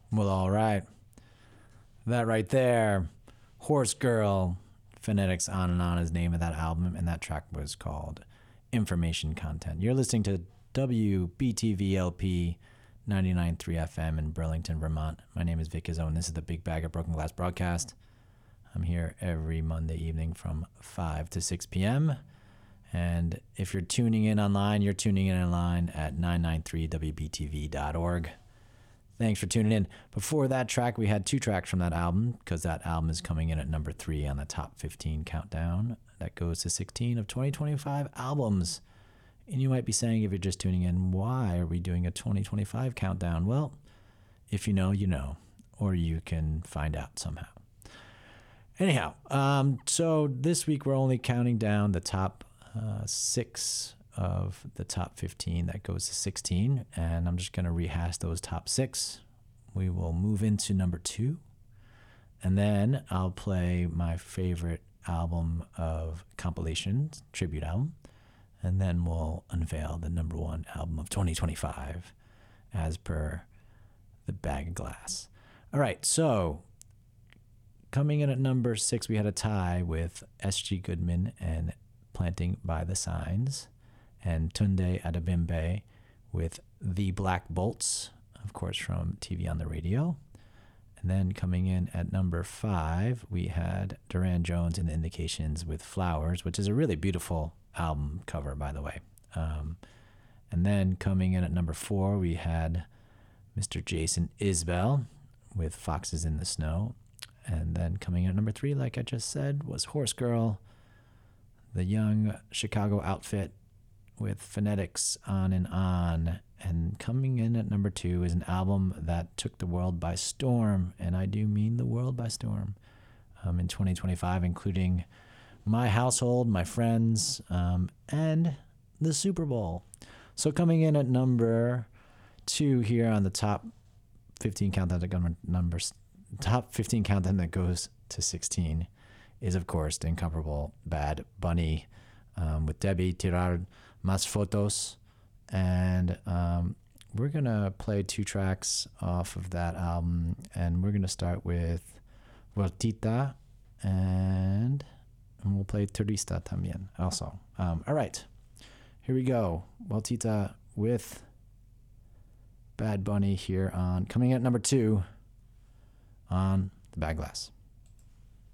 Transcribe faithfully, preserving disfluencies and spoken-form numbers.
Well, all right. That right there, Horse Girl, Phonetics On and On is the name of that album, and that track was called Information Content. You're listening to W B T V L P ninety-nine point three F M in Burlington, Vermont. My name is Vic Izzo, and this is the Big Bag of Broken Glass broadcast. I'm here every Monday evening from five to six p.m., and if you're tuning in online, you're tuning in online at nine ninety-three W B T V dot org. Thanks for tuning in. Before that track, we had two tracks from that album because that album is coming in at number three on the top fifteen countdown. That goes to sixteen of twenty twenty-five albums. And you might be saying, if you're just tuning in, why are we doing a twenty twenty-five countdown? Well, if you know, you know, or you can find out somehow. Anyhow, um, so this week we're only counting down the top uh, six of the top fifteen. That goes to sixteen, and I'm just going to rehash those top six. We will move into number two, and then I'll play my favorite album of compilations, tribute album, and then we'll unveil the number one album of twenty twenty-five as per the Bag of Glass. All right, so coming in at number six, we had a tie with S G Goodman and Planting by the Signs, and Tunde Adebimbe with The Black Bolts, of course, from T V on the Radio. And then coming in at number five, we had Duran Jones and the Indications with Flowers, which is a really beautiful album cover, by the way. Um, and then coming in at number four, we had Mister Jason Isbell with Foxes in the Snow. And then coming in at number three, like I just said, was Horse Girl, the young Chicago outfit with Phonetics On and On. And coming in at number two is an album that took the world by storm, and I do mean the world by storm, um, in twenty twenty-five, including my household, my friends, um, and the Super Bowl. So coming in at number two here on the top fifteen countdown, numbers, top fifteen countdown that goes to sixteen is, of course, the incomparable Bad Bunny um, with Debbie Tirar Mas Fotos. And um, we're going to play two tracks off of that album. And we're going to start with Vueltita, and, and we'll play Turista también also. Um, all right, here we go. Vueltita with Bad Bunny here on, coming at number two on the Bag Glass.